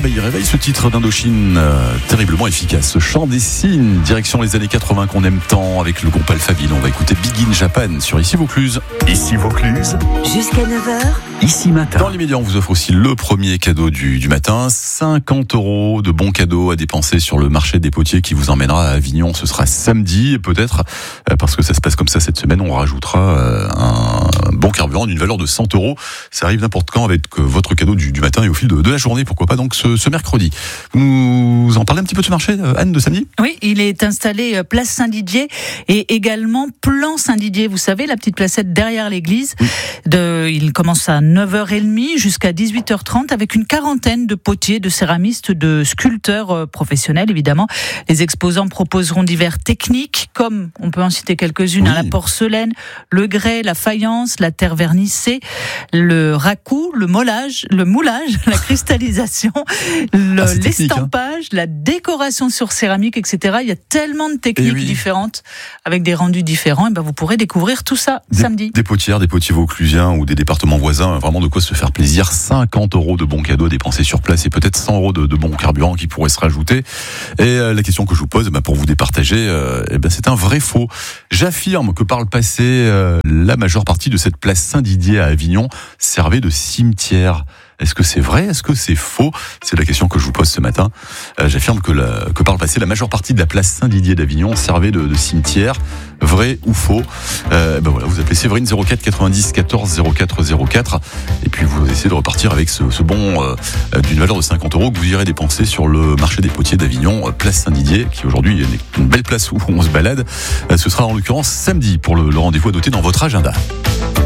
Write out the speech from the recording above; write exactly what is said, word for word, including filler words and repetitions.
réveille, réveille ce titre d'Indochine euh, terriblement efficace. Ce chant des cygnes, direction les années quatre-vingts qu'on aime tant avec le groupe Alphaville. On va écouter Big in Japan sur Ici Vaucluse. Ici Vaucluse. Jusqu'à neuf heures. Ici Matin. Dans l'immédiat, on vous offre aussi le premier cadeau du, du matin. cinquante euros de bons cadeaux à dépenser sur le marché des potiers qui vous emmènera à Avignon. Ce sera samedi. Et peut-être, euh, parce que ça se passe comme ça cette semaine, on rajoutera euh, un bon carburant d'une valeur de cent euros. Ça arrive n'importe quand avec euh, votre cadeau du, du matin et au fil de, de la journée. Pourquoi pas donc ce, ce mercredi. Vous nous en parlez un petit peu de ce marché, Anne, de samedi ? Oui, il est installé place Saint-Didier et également plan Saint-Didier. Vous savez, la petite placette derrière l'église. Oui. De, il commence à neuf heures trente jusqu'à dix-huit heures trente avec une quarantaine de potiers, de céramistes, de sculpteurs professionnels évidemment. Les exposants proposeront divers techniques comme, on peut en citer quelques-unes, oui. hein, la porcelaine, le grès, la faïence, la terre vernissée, le raku, le moulage, le moulage, la cristallisation, le, ah, l'estampage, hein. la décoration sur céramique, et cetera. Il y a tellement de techniques oui. différentes avec des rendus différents. Et ben vous pourrez découvrir tout ça des, samedi. Des potières, des potiers vauclusiens ou des départements voisins, vraiment de quoi se faire plaisir. cinquante euros de bons cadeaux dépensés sur place et peut-être cent euros de, de bons carburants qui pourraient se rajouter. Et euh, la question que je vous pose, ben, pour vous départager, euh, eh ben, c'est un vrai faux. J'affirme que par le passé, euh, la majeure partie de cette place Saint-Didier à Avignon servait de cimetière. Est-ce que c'est vrai ? Est-ce que c'est faux ? C'est la question que je vous pose ce matin. Euh, j'affirme que, la, que par le passé, la majeure partie de la place Saint-Didier d'Avignon servait de, de cimetière. Vrai ou faux ? euh, ben voilà, vous appelez Séverine zéro quatre quatre-vingt-dix quatorze zéro quatre zéro quatre et puis vous essayez de repartir avec ce, ce bon euh, d'une valeur de cinquante euros que vous irez dépenser sur le marché des potiers d'Avignon, place Saint-Didier, qui aujourd'hui est une belle place où on se balade. Euh, ce sera en l'occurrence samedi pour le, le rendez-vous à noter dans votre agenda.